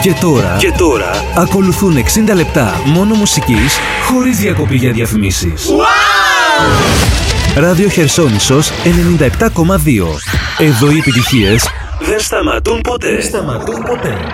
Και τώρα ακολουθούν 60 λεπτά μόνο μουσικής, χωρίς διακοπή για διαφημίσεις. Wow! Ράδιο Χερσόνησος 97,2. Εδώ οι επιτυχίες δεν σταματούν ποτέ.